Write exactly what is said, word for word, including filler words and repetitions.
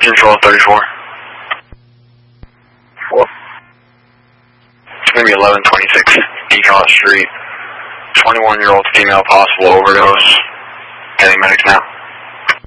Control thirty-four. Four. It's going to be eleven twenty-six Decaut Street. twenty-one-year-old female, possible overdose. Getting medics now.